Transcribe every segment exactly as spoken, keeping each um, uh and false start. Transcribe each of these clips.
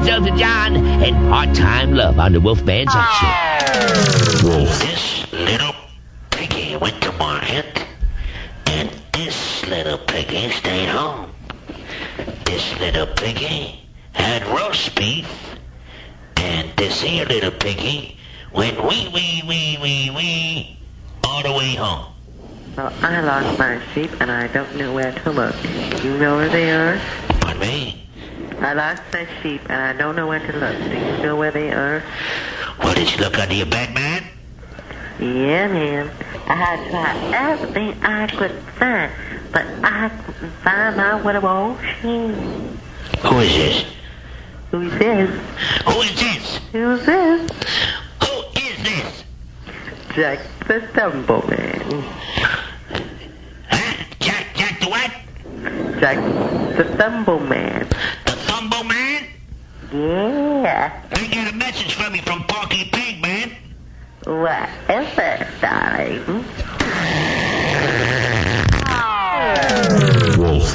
it's Elton John and Part-Time Love on the Wolfman Jack Show. Wolf. This little piggy went to market, and this little piggy stayed home. This little piggy had roast beef, and this here little piggy went wee, wee, wee, wee, wee, all the way home. Well, I lost my sheep, and I don't know where to look. Do you know where they are? Pardon me? I lost my sheep, and I don't know where to look. Do you know where they are? Well, did you look under your bed, man? Yeah, man. I had tried everything I could find, but I couldn't find my little old sheep. Who is this? Who's this? Who is this? Who's this? Who is this? Jack the Stumble Man. Huh? Jack, Jack the what? Jack the Stumble Man. The Thumbo Man? Yeah. I got a message from you from Porky Pig, man. What is it, darling? Wolf.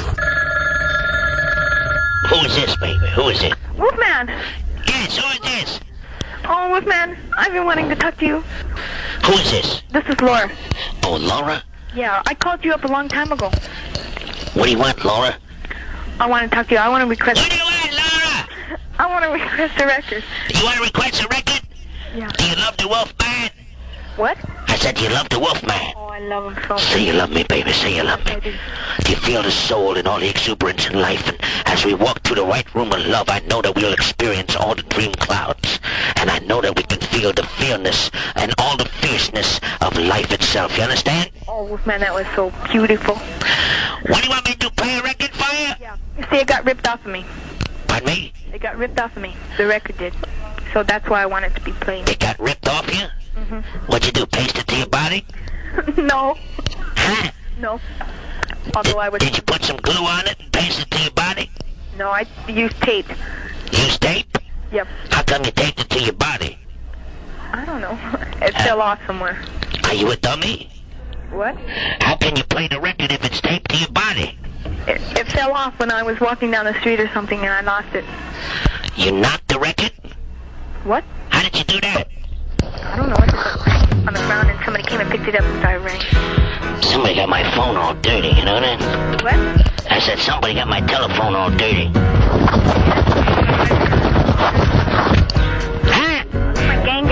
Who is this, baby? Who is it? Wolfman! Yes, who is this? Oh, Wolfman, I've been wanting to talk to you. Who is this? This is Laura. Oh, Laura? Yeah, I called you up a long time ago. What do you want, Laura? I want to talk to you. I want to request... What do you want, Laura? I want to request a record. You want to request a record? Yeah. Do you love the Wolfman? What? I said, do you love the Wolfman? Oh, I love him so much. Say you love me, baby. Say you love me. I do. Do you feel the soul and all the exuberance in life? And as we walk through the right room of love, I know that we'll experience all the dream clouds. And I know that we can feel the fearness and all the fierceness of life itself. You understand? Oh, Wolfman, that was so beautiful. What do you want me to do? Play a record for you? Yeah. You see, it got ripped off of me. Pardon me? It got ripped off of me. The record did. So that's why I want it to be played. It got ripped off you? Mm-hmm. What'd you do? Paste it to your body? No. Huh? No. Although I would... Did you put some glue on it and paste it to your body? No, I used tape. Use tape? Yep. How come you taped it to your body? I don't know. It fell off somewhere. Are you a dummy? What? How can you play the record if it's taped to your body? It, it fell off when I was walking down the street or something and I lost it. You knocked the record? What? How did you do that? I don't know. It was on the ground and somebody came and picked it up and I rang. Somebody got my phone all dirty, you know that? What? I said somebody got my telephone all dirty.